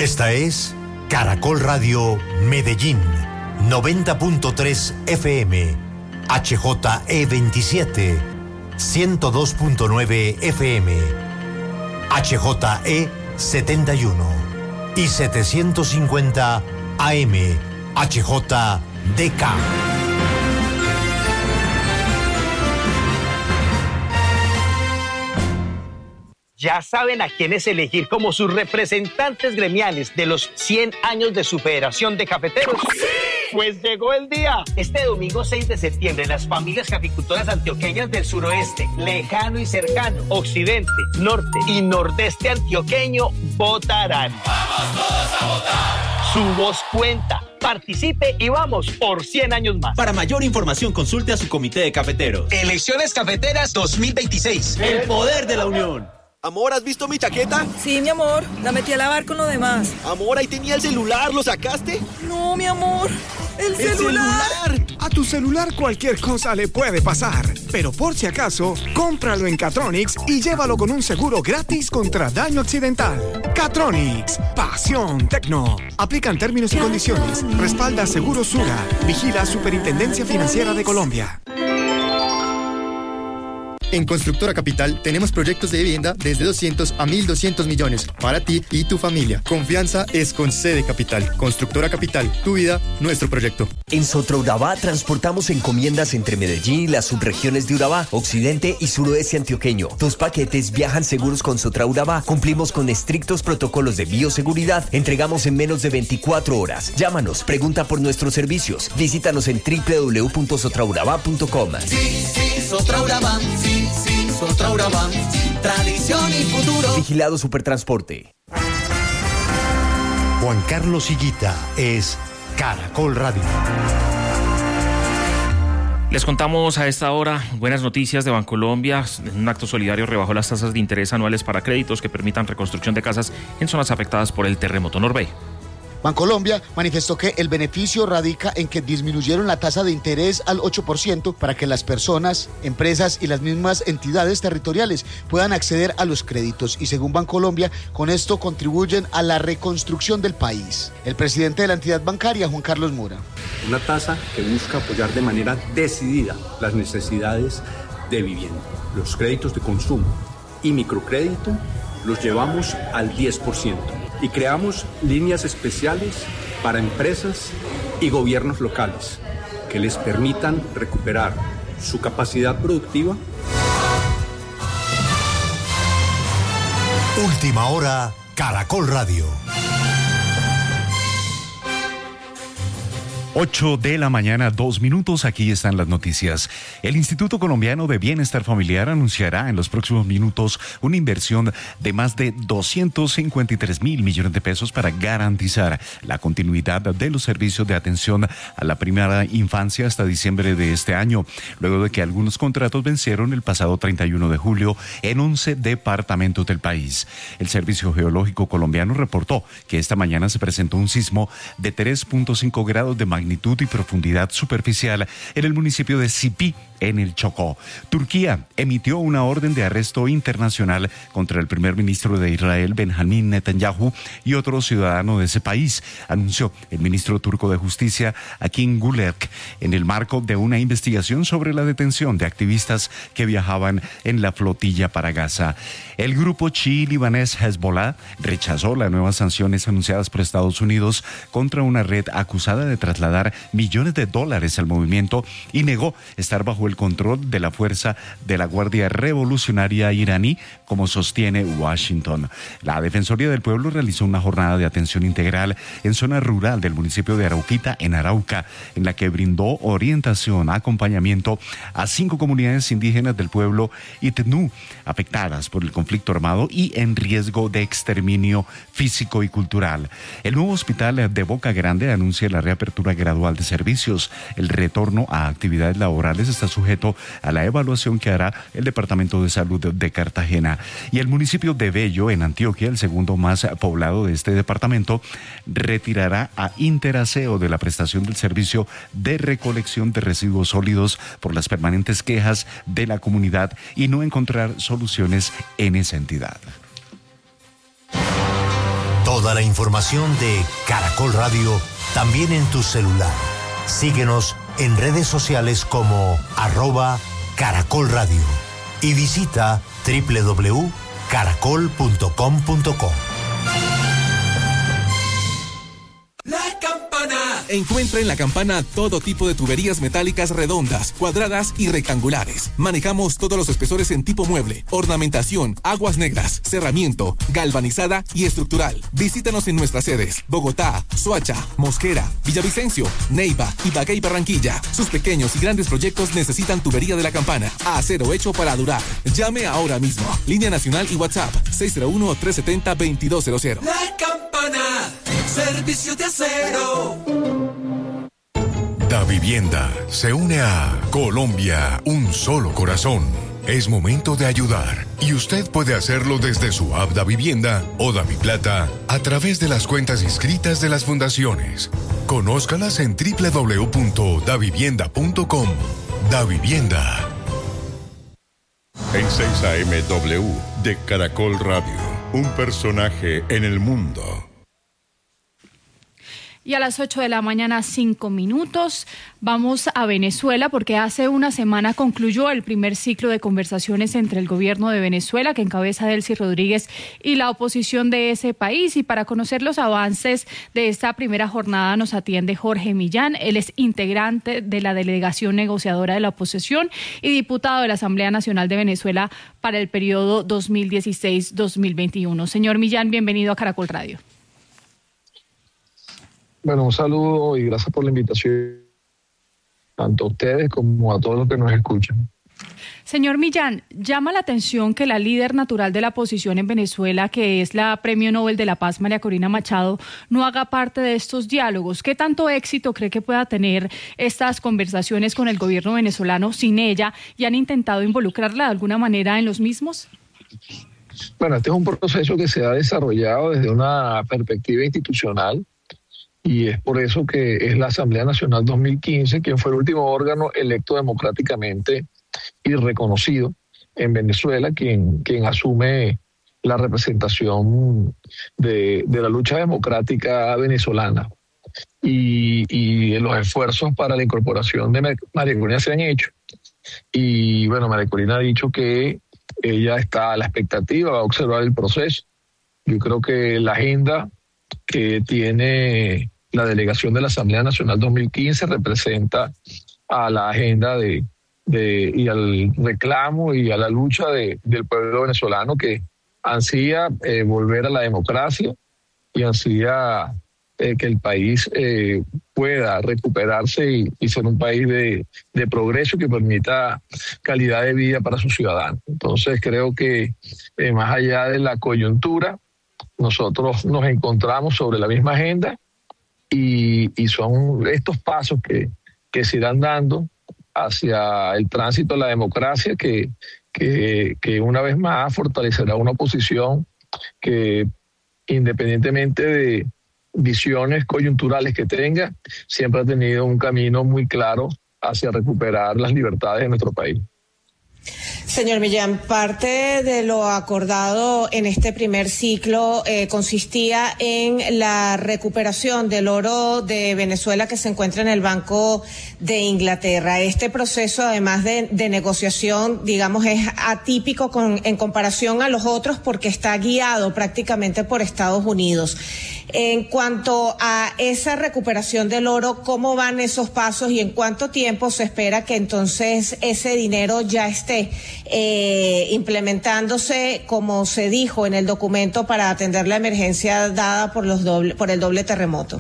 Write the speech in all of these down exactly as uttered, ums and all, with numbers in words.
Esta es Caracol Radio Medellín, noventa punto tres F M, H J E veintisiete, ciento dos punto nueve F M, H J E setenta y uno y setecientos cincuenta A M, H J D K. ¿Ya saben a quiénes elegir como sus representantes gremiales de los cien años de su Federación de Cafeteros? ¡Sí! Pues llegó el día. Este domingo seis de septiembre, las familias caficultoras antioqueñas del suroeste, lejano y cercano, occidente, norte y nordeste antioqueño votarán. ¡Vamos todos a votar! Su voz cuenta. Participe y vamos por cien años más. Para mayor información, consulte a su comité de cafeteros. Elecciones Cafeteras dos mil veintiséis. El poder de la unión. Amor, ¿has visto mi chaqueta? Sí, mi amor, la metí a lavar con lo demás. Amor, ahí tenía el celular, ¿lo sacaste? No, mi amor, el, ¡El celular. celular! A tu celular cualquier cosa le puede pasar, pero por si acaso, cómpralo en Catronics y llévalo con un seguro gratis contra daño accidental. Catronics, pasión tecno. Aplican términos y condiciones. Respalda Seguro Sura. Vigila Superintendencia Financiera de Colombia. En Constructora Capital tenemos proyectos de vivienda desde doscientos a mil doscientos millones para ti y tu familia. Confianza es con C de Capital. Constructora Capital, tu vida, nuestro proyecto. En Sotraurabá transportamos encomiendas entre Medellín y las subregiones de Urabá, occidente y suroeste antioqueño. Tus paquetes viajan seguros con Sotraurabá. Cumplimos con estrictos protocolos de bioseguridad. Entregamos en menos de veinticuatro horas. Llámanos, pregunta por nuestros servicios. Visítanos en doble u doble u doble u punto sotraurabá punto com. Sí, sí, Sotraurabá, sí, sí, Sotraurabá, tradición y futuro. Vigilado Supertransporte. Juan Carlos Higuita es Caracol Radio. Les contamos a esta hora buenas noticias de Bancolombia. En un acto solidario rebajó las tasas de interés anuales para créditos que permitan reconstrucción de casas en zonas afectadas por el terremoto Norbe. Bancolombia manifestó que el beneficio radica en que disminuyeron la tasa de interés al ocho por ciento para que las personas, empresas y las mismas entidades territoriales puedan acceder a los créditos y según Bancolombia, con esto contribuyen a la reconstrucción del país. El presidente de la entidad bancaria, Juan Carlos Mora. Una tasa que busca apoyar de manera decidida las necesidades de vivienda. Los créditos de consumo y microcrédito los llevamos al diez por ciento. Y creamos líneas especiales para empresas y gobiernos locales que les permitan recuperar su capacidad productiva. Última hora, Caracol Radio. ocho de la mañana, dos minutos, aquí están las noticias. El Instituto Colombiano de Bienestar Familiar anunciará en los próximos minutos una inversión de más de doscientos cincuenta y tres mil millones de pesos para garantizar la continuidad de los servicios de atención a la primera infancia hasta diciembre de este año, luego de que algunos contratos vencieron el pasado treinta y uno de julio en once departamentos del país. El Servicio Geológico Colombiano reportó que esta mañana se presentó un sismo de tres punto cinco grados de magnitud magnitud y profundidad superficial en el municipio de Sipí, en el Chocó. Turquía emitió una orden de arresto internacional contra el primer ministro de Israel, Benjamín Netanyahu, y otro ciudadano de ese país, anunció el ministro turco de Justicia, Akin Gülek, en el marco de una investigación sobre la detención de activistas que viajaban en la flotilla para Gaza. El grupo chií libanés Hezbollah rechazó las nuevas sanciones anunciadas por Estados Unidos contra una red acusada de trasladar millones de dólares al movimiento y negó estar bajo el control de la fuerza de la Guardia Revolucionaria iraní, como sostiene Washington. La Defensoría del Pueblo realizó una jornada de atención integral en zona rural del municipio de Arauquita, en Arauca, en la que brindó orientación, acompañamiento a cinco comunidades indígenas del pueblo Itnú, afectadas por el conflicto armado y en riesgo de exterminio físico y cultural. El nuevo hospital de Boca Grande anuncia la reapertura gradual de servicios. El retorno a actividades laborales está sujeto a la evaluación que hará el Departamento de Salud de Cartagena. Y el municipio de Bello, en Antioquia, el segundo más poblado de este departamento, retirará a Interaseo de la prestación del servicio de recolección de residuos sólidos por las permanentes quejas de la comunidad y no encontrar soluciones en esa entidad. Toda la información de Caracol Radio también en tu celular. Síguenos en redes sociales como arroba Caracol Radio y visita doble u doble u doble u punto caracol punto com punto co. Encuentra en La Campana todo tipo de tuberías metálicas redondas, cuadradas y rectangulares. Manejamos todos los espesores en tipo mueble, ornamentación, aguas negras, cerramiento, galvanizada y estructural. Visítanos en nuestras sedes: Bogotá, Soacha, Mosquera, Villavicencio, Neiva, Ibagué y Barranquilla. Sus pequeños y grandes proyectos necesitan tubería de La Campana. Acero hecho para durar. Llame ahora mismo. Línea nacional y WhatsApp seis cero uno, tres siete cero, dos dos cero cero. La Campana, servicio de acero. Da Vivienda se une a Colombia, un solo corazón. Es momento de ayudar y usted puede hacerlo desde su app Da Vivienda o Da Mi Plata a través de las cuentas inscritas de las fundaciones. Conózcalas en doble u doble u doble u punto da vivienda punto com. Da Vivienda. En seis A M W de Caracol Radio, un personaje en el mundo. Y a las ocho de la mañana, cinco minutos, vamos a Venezuela porque hace una semana concluyó el primer ciclo de conversaciones entre el gobierno de Venezuela, que encabeza Delcy Rodríguez, y la oposición de ese país. Y para conocer los avances de esta primera jornada nos atiende Jorge Millán. Él es integrante de la delegación negociadora de la oposición y diputado de la Asamblea Nacional de Venezuela para el periodo dos mil dieciséis a dos mil veintiuno. Señor Millán, bienvenido a Caracol Radio. Bueno, un saludo y gracias por la invitación, tanto a ustedes como a todos los que nos escuchan. Señor Millán, llama la atención que la líder natural de la oposición en Venezuela, que es la Premio Nobel de la Paz, María Corina Machado, no haga parte de estos diálogos. ¿Qué tanto éxito cree que pueda tener estas conversaciones con el gobierno venezolano sin ella, y han intentado involucrarla de alguna manera en los mismos? Bueno, este es un proceso que se ha desarrollado desde una perspectiva institucional, y es por eso que es la Asamblea Nacional dos mil quince quien fue el último órgano electo democráticamente y reconocido en Venezuela, quien, quien asume la representación de, de la lucha democrática venezolana. Y, y los esfuerzos para la incorporación de María Corina se han hecho. Y bueno, María Corina ha dicho que ella está a la expectativa, va a observar el proceso. Yo creo que la agenda que tiene la delegación de la Asamblea Nacional dos mil quince representa a la agenda de, de y al reclamo y a la lucha de, del pueblo venezolano, que ansía eh, volver a la democracia y ansía eh, que el país eh, pueda recuperarse y, y ser un país de, de progreso que permita calidad de vida para sus ciudadanos. Entonces creo que eh, más allá de la coyuntura, nosotros nos encontramos sobre la misma agenda y, y son estos pasos que, que se irán dando hacia el tránsito a la democracia que, que, que una vez más fortalecerá una oposición que, independientemente de visiones coyunturales que tenga, siempre ha tenido un camino muy claro hacia recuperar las libertades de nuestro país. Señor Millán, parte de lo acordado en este primer ciclo eh, consistía en la recuperación del oro de Venezuela que se encuentra en el Banco de Inglaterra. Este proceso, además de, de negociación, digamos, es atípico con, en comparación a los otros porque está guiado prácticamente por Estados Unidos. En cuanto a esa recuperación del oro, ¿cómo van esos pasos y en cuánto tiempo se espera que entonces ese dinero ya esté eh, implementándose, como se dijo en el documento, para atender la emergencia dada por los doble, por el doble terremoto?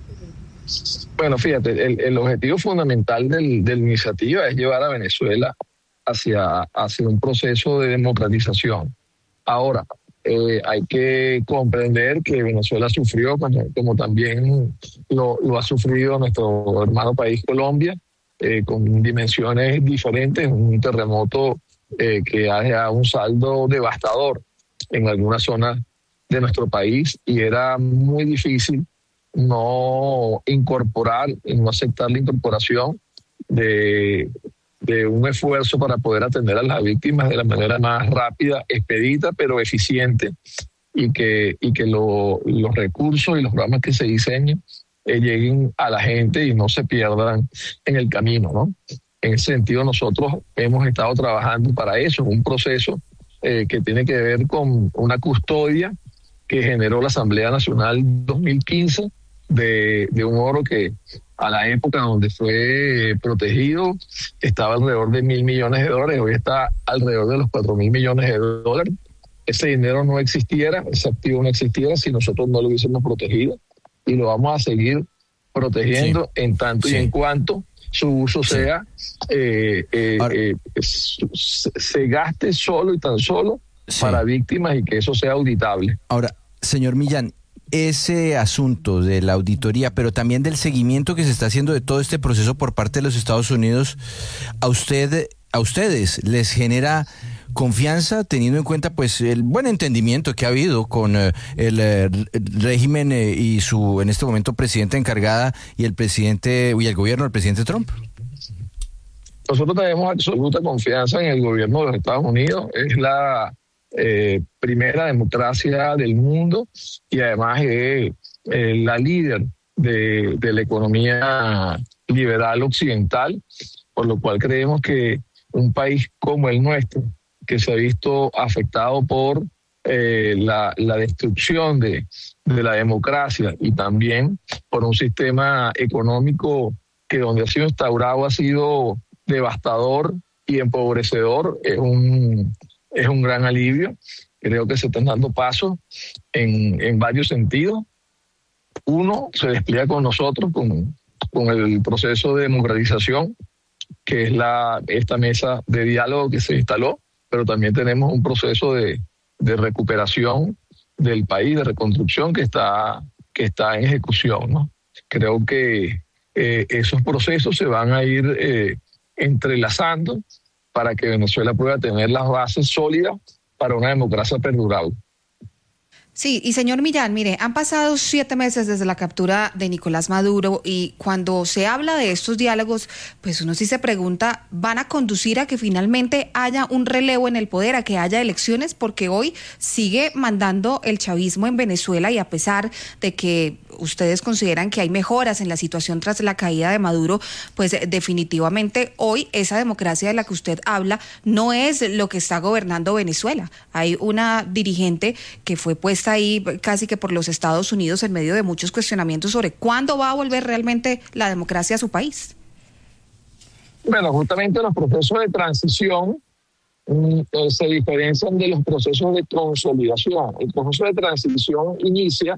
Bueno, fíjate, el, el objetivo fundamental del, de la iniciativa es llevar a Venezuela hacia, hacia un proceso de democratización. Ahora, Eh, hay que comprender que Venezuela sufrió, como, como también lo, lo ha sufrido nuestro hermano país Colombia, eh, con dimensiones diferentes, un terremoto eh, que hace un saldo devastador en algunas zonas de nuestro país, y era muy difícil no incorporar, no aceptar la incorporación de... de un esfuerzo para poder atender a las víctimas de la manera más rápida, expedita, pero eficiente, y que, y que lo, los recursos y los programas que se diseñen eh, lleguen a la gente y no se pierdan en el camino, ¿no? En ese sentido, nosotros hemos estado trabajando para eso, un proceso eh, que tiene que ver con una custodia que generó la Asamblea Nacional dos mil quince de, de un oro que a la época donde fue protegido estaba alrededor de mil millones de dólares, hoy está alrededor de los cuatro mil millones de dólares. Ese dinero no existiera, ese activo no existiera si nosotros no lo hubiésemos protegido, y lo vamos a seguir protegiendo sí. en tanto sí. y en cuanto su uso sí. sea, eh, eh, Ahora, eh, se, se gaste solo y tan solo sí. para víctimas y que eso sea auditable. Ahora, señor Millán, ese asunto de la auditoría, pero también del seguimiento que se está haciendo de todo este proceso por parte de los Estados Unidos, ¿a usted, a ustedes les genera confianza, teniendo en cuenta pues el buen entendimiento que ha habido con eh, el eh, régimen eh, y su en este momento presidenta encargada y el presidente y el gobierno del presidente Trump? Nosotros tenemos absoluta confianza en el gobierno de los Estados Unidos. Es la eh, primera democracia del mundo y además es eh, la líder de, de la economía liberal occidental, por lo cual creemos que un país como el nuestro, que se ha visto afectado por eh, la, la destrucción de, de la democracia y también por un sistema económico que donde ha sido instaurado ha sido devastador y empobrecedor, es un, es un gran alivio. Creo que se están dando pasos en, en varios sentidos. Uno, se despliega con nosotros, con, con el proceso de democratización, que es la, esta mesa de diálogo que se instaló, pero también tenemos un proceso de, de recuperación del país, de reconstrucción que está, que está en ejecución, ¿no? Creo que eh, esos procesos se van a ir eh, entrelazando para que Venezuela pueda tener las bases sólidas para una democracia perdurable. Sí, y señor Millán, mire, han pasado siete meses desde la captura de Nicolás Maduro y cuando se habla de estos diálogos, pues uno sí se pregunta, ¿van a conducir a que finalmente haya un relevo en el poder, a que haya elecciones? Porque hoy sigue mandando el chavismo en Venezuela y a pesar de que ustedes consideran que hay mejoras en la situación tras la caída de Maduro, pues definitivamente hoy esa democracia de la que usted habla no es lo que está gobernando Venezuela. Hay una dirigente que fue puesta ahí casi que por los Estados Unidos en medio de muchos cuestionamientos sobre cuándo va a volver realmente la democracia a su país. Bueno, justamente los procesos de transición mm, eh, se diferencian de los procesos de consolidación. El proceso de transición inicia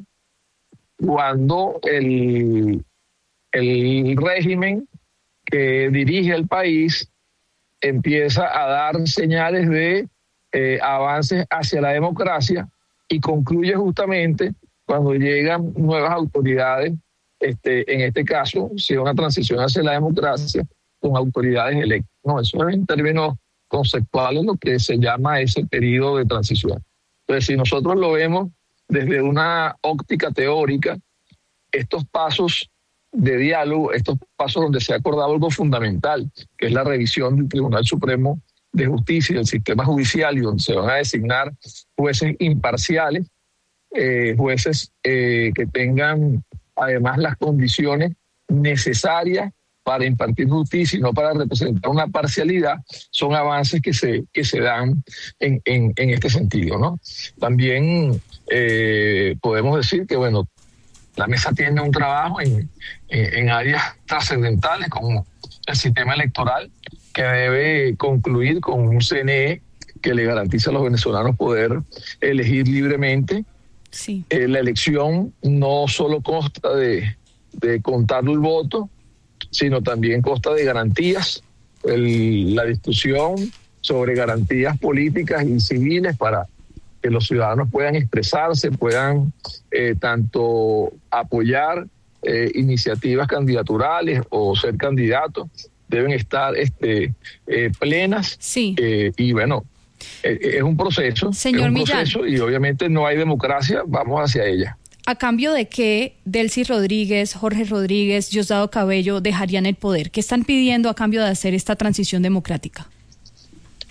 cuando el, el régimen que dirige el país empieza a dar señales de eh, avances hacia la democracia y concluye justamente cuando llegan nuevas autoridades, este, en este caso, si es una transición hacia la democracia, con autoridades electas. No, eso es en términos conceptuales lo que se llama ese periodo de transición. Entonces, si nosotros lo vemos desde una óptica teórica, estos pasos de diálogo, estos pasos donde se ha acordado algo fundamental, que es la revisión del Tribunal Supremo de Justicia y del sistema judicial, y donde se van a designar jueces imparciales, eh, jueces eh, que tengan además las condiciones necesarias para impartir justicia y no para representar una parcialidad, son avances que se, que se dan en, en, en este sentido, ¿no? También eh, podemos decir que, bueno, la mesa tiene un trabajo en, en, en áreas trascendentales como el sistema electoral, que debe concluir con un C N E que le garantiza a los venezolanos poder elegir libremente. Sí. Eh, la elección no solo consta de, de contar el voto, sino también consta de garantías, el, la discusión sobre garantías políticas y civiles para que los ciudadanos puedan expresarse, puedan eh, tanto apoyar eh, iniciativas candidaturales o ser candidatos, deben estar este, eh, plenas. Sí. Eh, y bueno, eh, es un proceso, Señor es un Millán, proceso y obviamente no hay democracia, vamos hacia ella. ¿A cambio de qué Delcy Rodríguez, Jorge Rodríguez, Diosdado Cabello dejarían el poder? ¿Qué están pidiendo a cambio de hacer esta transición democrática?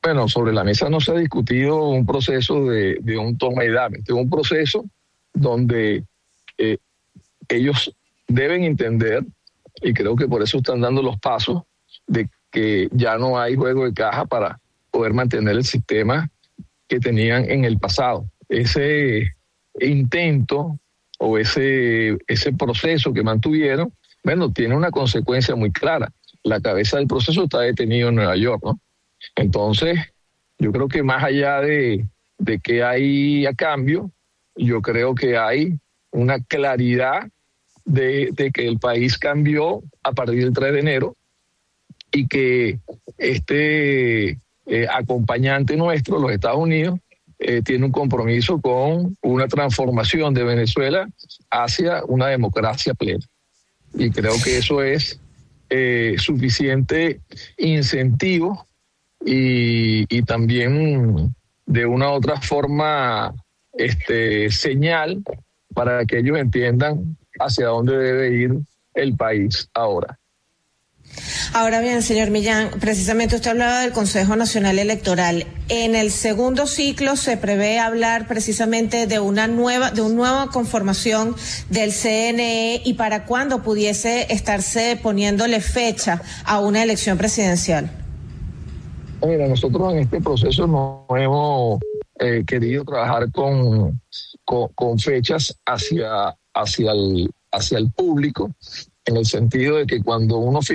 Bueno, sobre la mesa no se ha discutido un proceso de, de un toma y dame, es un proceso donde eh, ellos deben entender, y creo que por eso están dando los pasos, de que ya no hay juego de caja para poder mantener el sistema que tenían en el pasado. Ese intento o ese, ese proceso que mantuvieron, bueno, tiene una consecuencia muy clara. La cabeza del proceso está detenido en Nueva York, ¿no? Entonces, yo creo que más allá de, de qué hay a cambio, yo creo que hay una claridad de, de que el país cambió a partir del tres de enero y que este eh, acompañante nuestro, los Estados Unidos, eh, tiene un compromiso con una transformación de Venezuela hacia una democracia plena. Y creo que eso es eh, suficiente incentivo y, y también de una u otra forma este, señal para que ellos entiendan hacia dónde debe ir el país ahora. Ahora bien, señor Millán, precisamente usted hablaba del Consejo Nacional Electoral. En el segundo ciclo se prevé hablar precisamente de una nueva, de una nueva conformación del C N E y para cuándo pudiese estarse poniéndole fecha a una elección presidencial. Mira, nosotros en este proceso no hemos eh, querido trabajar con, con, con fechas hacia, hacia, el, hacia el público, en el sentido de que cuando uno